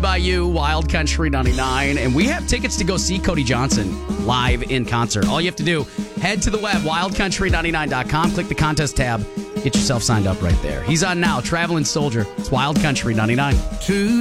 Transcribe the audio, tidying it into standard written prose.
by you, Wild Country 99, and we have tickets to go see Cody Johnson live in concert. All you have to do, head to the web, wildcountry99.com, click the contest tab, get yourself signed up right there. He's on now, Traveling Soldier. It's Wild Country 99.